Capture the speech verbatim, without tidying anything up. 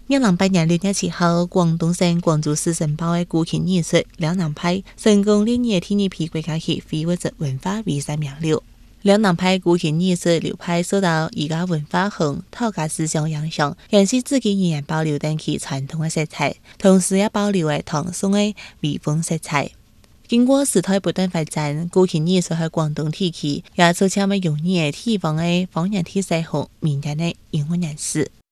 二零八年六月七號，廣東省廣州市申報的古琴藝術兩人派成功列入第二批國家級非物質文化遺產名錄。兩人派古琴藝術流派受到儒家文化和道家思想影響，延續至今仍然保留等其傳統的色彩，同時也保留了唐宋的微風色彩。經過時代不斷發展，古琴藝術喺廣東地區也逐漸咪融入地方的方言體系和民間的音樂認識。